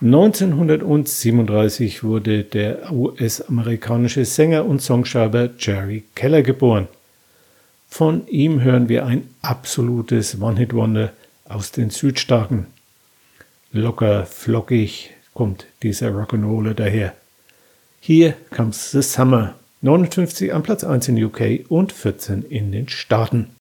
1937 wurde der US-amerikanische Sänger und Songschreiber Jerry Keller geboren. Von ihm hören wir ein absolutes One-Hit-Wonder aus den Südstaaten. Locker, flockig kommt dieser Rock'n'Roller daher. Here Comes the Summer, 59 an Platz 1 in UK und 14 in den Staaten.